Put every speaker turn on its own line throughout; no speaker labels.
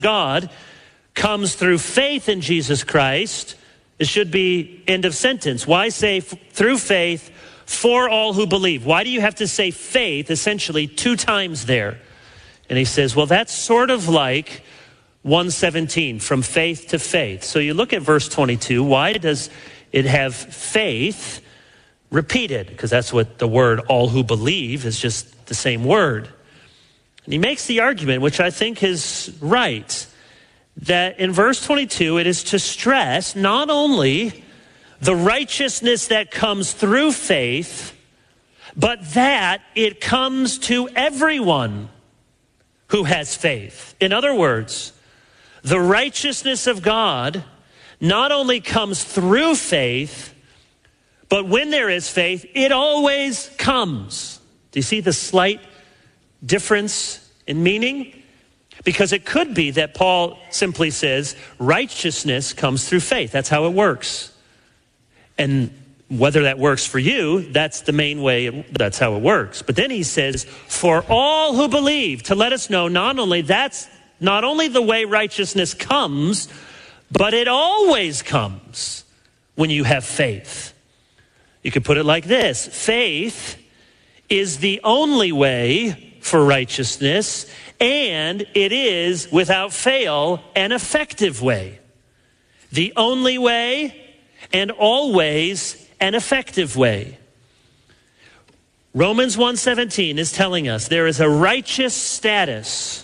God comes through faith in Jesus Christ, it should be end of sentence. Why say through faith for all who believe? Why do you have to say faith essentially 2 times there? And he says, well, that's sort of like 1:17, from faith to faith. So you look at verse 22. Why does it have faith repeated? Because that's what the word all who believe is, just the same word. And he makes the argument, which I think is right, that in verse 22, it is to stress not only the righteousness that comes through faith, but that it comes to everyone who has faith. In other words, the righteousness of God not only comes through faith, but when there is faith, it always comes. Do you see the slight difference in meaning? Because it could be that Paul simply says righteousness comes through faith. That's how it works. And whether that works for you, that's the main way, that's how it works. But then he says, for all who believe, to let us know not only that's not only the way righteousness comes, but it always comes when you have faith. You could put it like this: faith is the only way for righteousness, and it is, without fail, an effective way. The only way and always an effective way. Romans 1:17 is telling us there is a righteous status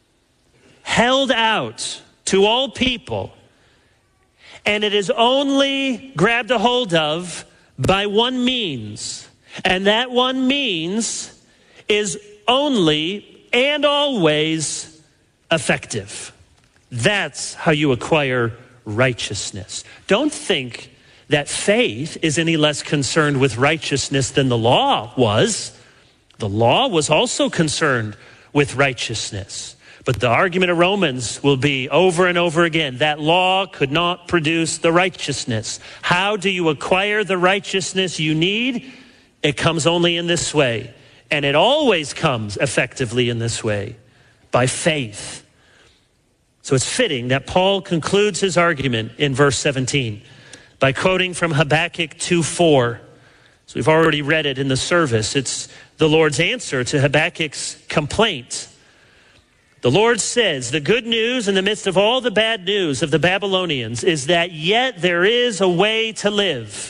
held out to all people, and it is only grabbed a hold of by one means, and that one means is only and always effective. That's how you acquire righteousness. Don't think that faith is any less concerned with righteousness than the law was. The law was also concerned with righteousness. But the argument of Romans will be over and over again, that law could not produce the righteousness. How do you acquire the righteousness you need? It comes only in this way. And it always comes effectively in this way, by faith. So it's fitting that Paul concludes his argument in verse 17 by quoting from Habakkuk 2:4. So we've already read it in the service. It's the Lord's answer to Habakkuk's complaint. The Lord says, the good news in the midst of all the bad news of the Babylonians is that yet there is a way to live.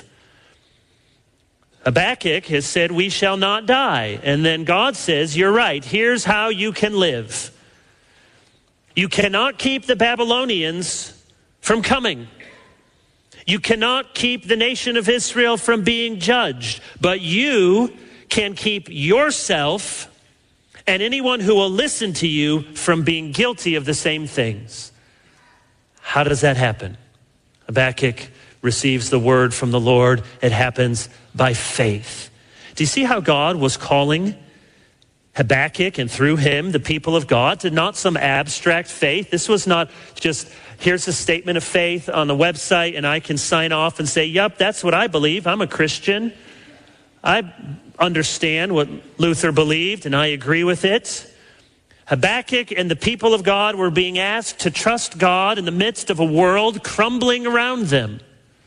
Habakkuk has said, we shall not die. And then God says, you're right. Here's how you can live. You cannot keep the Babylonians from coming. You cannot keep the nation of Israel from being judged. But you can keep yourself and anyone who will listen to you from being guilty of the same things. How does that happen? Habakkuk receives the word from the Lord. It happens by faith. Do you see how God was calling Habakkuk and through him the people of God to not some abstract faith? This was not just, here's a statement of faith on the website and I can sign off and say, yep, that's what I believe. I'm a Christian. I understand what Luther believed and I agree with it. Habakkuk and the people of God were being asked to trust God in the midst of a world crumbling around them.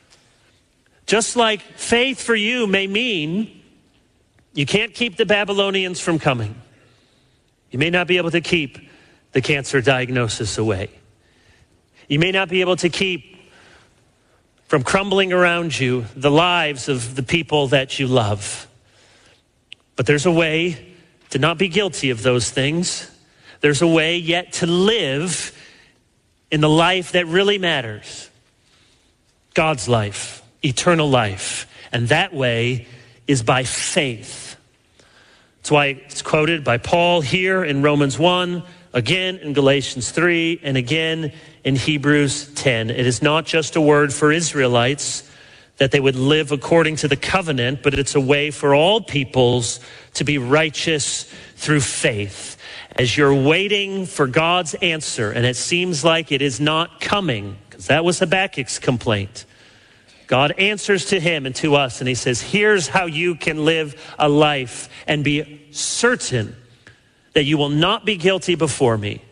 Just like faith for you may mean you can't keep the Babylonians from coming. You may not be able to keep the cancer diagnosis away. You may not be able to keep from crumbling around you the lives of the people that you love. But there's a way to not be guilty of those things. There's a way yet to live in the life that really matters. God's life, eternal life. And that way is by faith. That's why it's quoted by Paul here in Romans 1, again in Galatians 3, and again in Hebrews 10. It is not just a word for Israelites that they would live according to the covenant, but it's a way for all peoples to be righteous through faith. As you're waiting for God's answer, and it seems like it is not coming, because that was Habakkuk's complaint. God answers to him and to us, and he says, here's how you can live a life and be certain that you will not be guilty before me.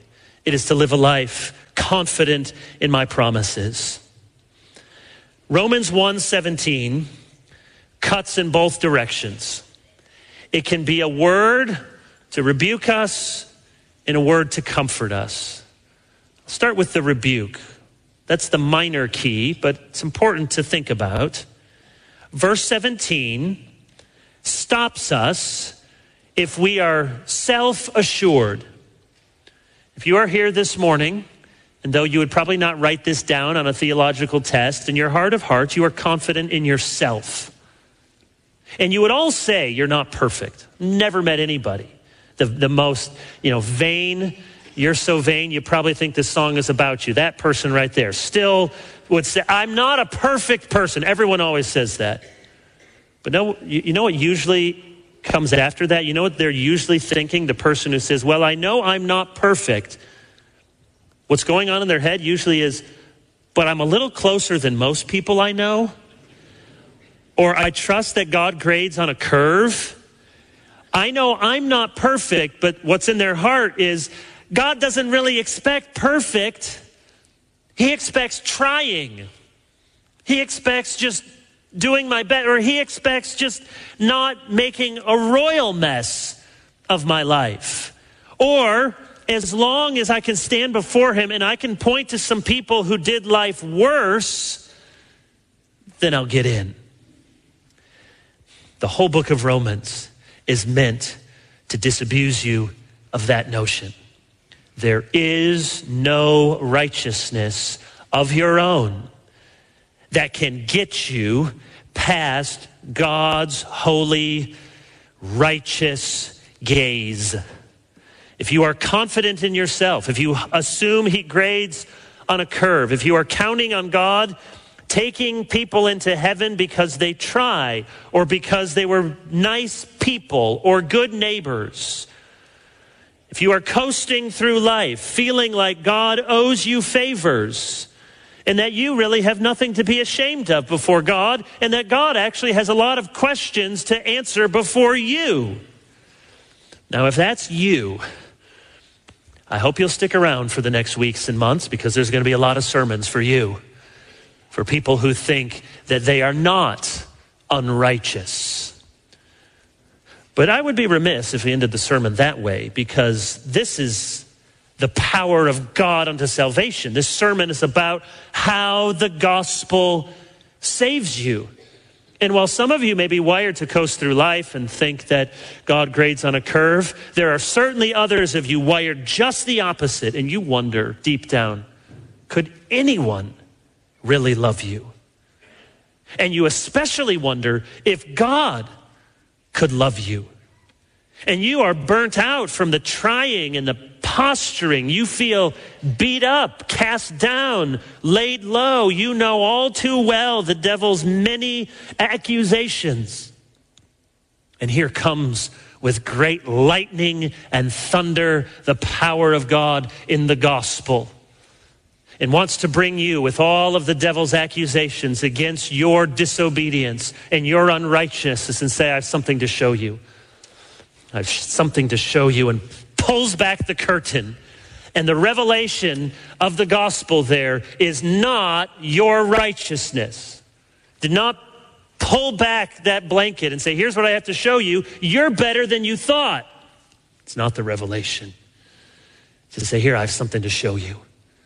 It is to live a life confident in my promises. Romans 1:17 cuts in both directions. It can be a word to rebuke us and a word to comfort us. I'll start with the rebuke. That's the minor key, but it's important to think about. Verse 17 stops us if we are self-assured. If you are here this morning, and though you would probably not write this down on a theological test, in your heart of hearts, you are confident in yourself. And you would all say you're not perfect. Never met anybody. The most, vain, you're so vain, you probably think this song is about you. That person right there still would say, I'm not a perfect person. Everyone always says that. But you know what usually comes after that? You know what they're usually thinking? The person who says, well, I know I'm not perfect. What's going on in their head usually is, but I'm a little closer than most people I know. Or I trust that God grades on a curve. I know I'm not perfect, but what's in their heart is God doesn't really expect perfect. He expects trying. He expects just doing my best, or he expects just not making a royal mess of my life. Or as long as I can stand before him and I can point to some people who did life worse, then I'll get in. The whole book of Romans is meant to disabuse you of that notion. There is no righteousness of your own that can get you past God's holy, righteous gaze. If you are confident in yourself, if you assume he grades on a curve, if you are counting on God taking people into heaven because they try, or because they were nice people or good neighbors, if you are coasting through life feeling like God owes you favors and that you really have nothing to be ashamed of before God, and that God actually has a lot of questions to answer before you. Now, if that's you, I hope you'll stick around for the next weeks and months, because there's going to be a lot of sermons for you, for people who think that they are not unrighteous. But I would be remiss if we ended the sermon that way, because this is the power of God unto salvation. This sermon is about how the gospel saves you. And while some of you may be wired to coast through life and think that God grades on a curve, there are certainly others of you wired just the opposite, and you wonder deep down, could anyone really love you? And you especially wonder if God could love you. And you are burnt out from the trying and the posturing. You feel beat up, cast down, laid low. You know all too well the devil's many accusations. And here comes with great lightning and thunder the power of God in the gospel, and wants to bring you with all of the devil's accusations against your disobedience and your unrighteousness, and say, I have something to show you. I have something to show you, and pulls back the curtain. And the revelation of the gospel there is not your righteousness. Did not pull back that blanket and say, here's what I have to show you. You're better than you thought. It's not the revelation. To say, here, I have something to show you.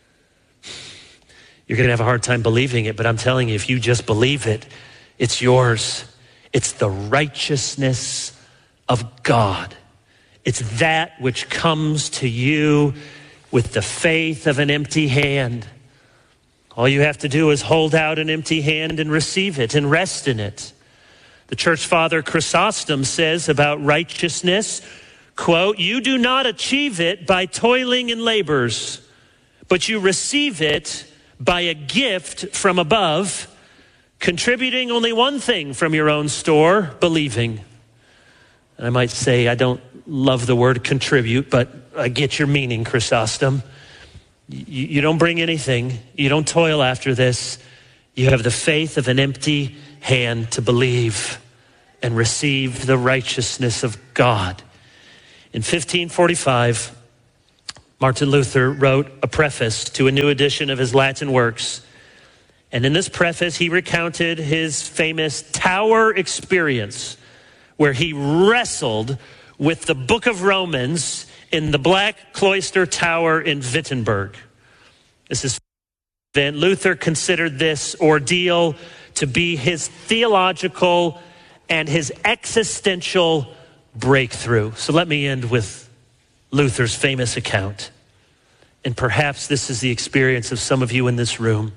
You're going to have a hard time believing it, but I'm telling you, if you just believe it, it's yours. It's the righteousness of God. It's that which comes to you with the faith of an empty hand. All you have to do is hold out an empty hand and receive it and rest in it. The church father Chrysostom says about righteousness, quote, you do not achieve it by toiling in labors, but you receive it by a gift from above, contributing only one thing from your own store, believing. And I might say, I don't love the word contribute, but I get your meaning, Chrysostom. You don't bring anything. You don't toil after this. You have the faith of an empty hand to believe and receive the righteousness of God. In 1545, Martin Luther wrote a preface to a new edition of his Latin works. And in this preface, he recounted his famous tower experience, where he wrestled with the book of Romans in the Black Cloister Tower in Wittenberg. This is then Luther considered this ordeal to be his theological and his existential breakthrough. So let me end with Luther's famous account. And perhaps this is the experience of some of you in this room.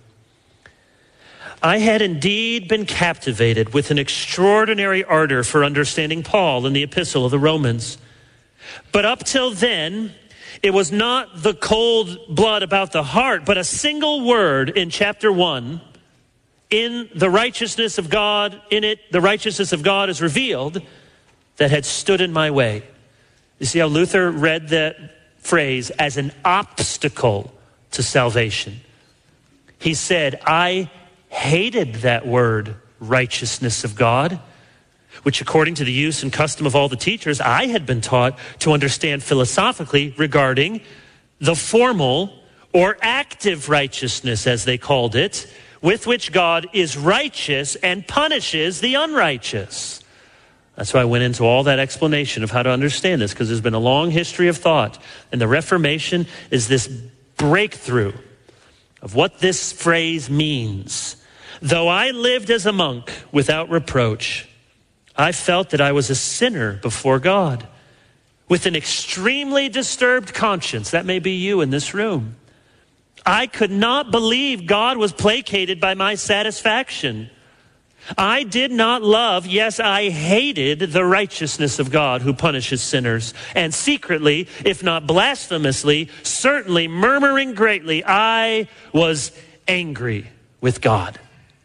I had indeed been captivated with an extraordinary ardor for understanding Paul in the Epistle of the Romans. But up till then, it was not the cold blood about the heart, but a single word in chapter 1, in the righteousness of God, in it, the righteousness of God is revealed, that had stood in my way. You see how Luther read that phrase as an obstacle to salvation. He said, I hated that word, righteousness of God, which according to the use and custom of all the teachers, I had been taught to understand philosophically regarding the formal or active righteousness, as they called it, with which God is righteous and punishes the unrighteous. That's why I went into all that explanation of how to understand this, because there's been a long history of thought. And the Reformation is this breakthrough of what this phrase means. Though I lived as a monk without reproach, I felt that I was a sinner before God, with an extremely disturbed conscience. That may be you in this room. I could not believe God was placated by my satisfaction. I did not love, yes, I hated the righteousness of God who punishes sinners. And secretly, if not blasphemously, certainly murmuring greatly, I was angry with God.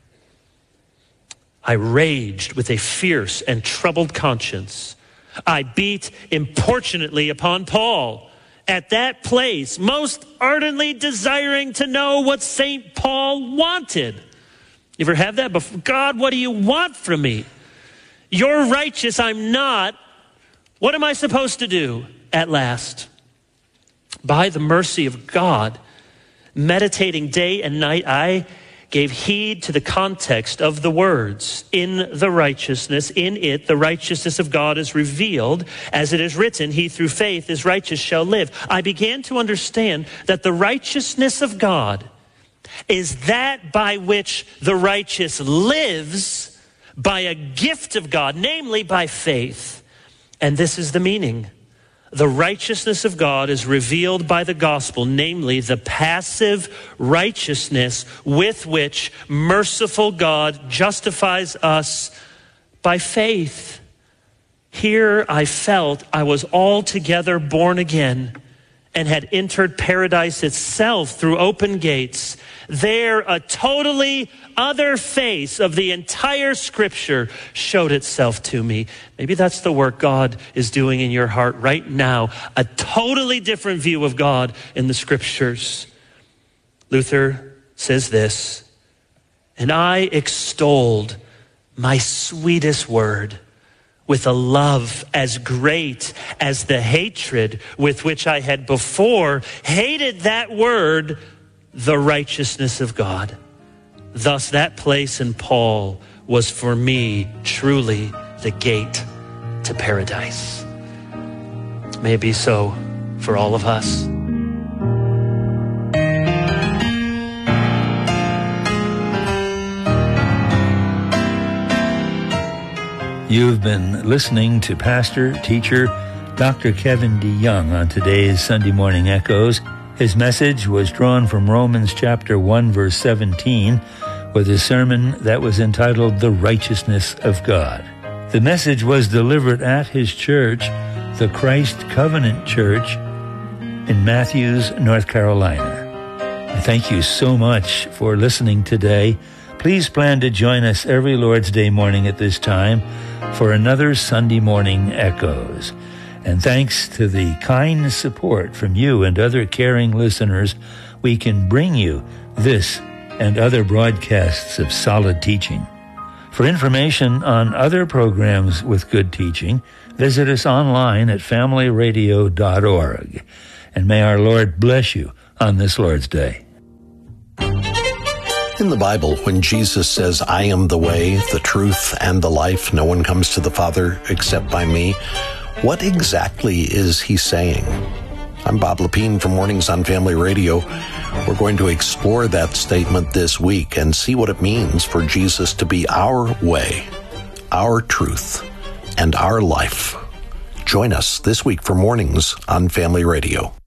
I raged with a fierce and troubled conscience. I beat importunately upon Paul at that place, most ardently desiring to know what St. Paul wanted. You ever have that before? God, what do you want from me? You're righteous, I'm not. What am I supposed to do? At last, by the mercy of God, meditating day and night, I gave heed to the context of the words. In the righteousness, in it, the righteousness of God is revealed. As it is written, he through faith is righteous shall live. I began to understand that the righteousness of God is that by which the righteous lives by a gift of God, namely by faith. And this is the meaning. The righteousness of God is revealed by the gospel, namely the passive righteousness with which merciful God justifies us by faith. Here I felt I was altogether born again and had entered paradise itself through open gates. There, a totally other face of the entire scripture showed itself to me. Maybe that's the work God is doing in your heart right now. A totally different view of God in the scriptures. Luther says this, and I extolled my sweetest word with a love as great as the hatred with which I had before hated that word, the righteousness of God. Thus that place in Paul was for me truly the gate to paradise. May it be so for all of us.
You've been listening to Pastor, Teacher, Dr. Kevin DeYoung on today's Sunday Morning Echoes. His message was drawn from Romans chapter 1, verse 17, with a sermon that was entitled The Righteousness of God. The message was delivered at his church, the Christ Covenant Church in Matthews, North Carolina. Thank you so much for listening today. Please plan to join us every Lord's Day morning at this time for another Sunday Morning Echoes. And thanks to the kind support from you and other caring listeners, we can bring you this and other broadcasts of solid teaching. For information on other programs with good teaching, visit us online at familyradio.org. and may our Lord bless you on this Lord's Day.
In the Bible, when Jesus says, "I am the way, the truth, and the life, no one comes to the Father except by me," what exactly is he saying? I'm Bob Lepine from Mornings on Family Radio. We're going to explore that statement this week and see what it means for Jesus to be our way, our truth, and our life. Join us this week for Mornings on Family Radio.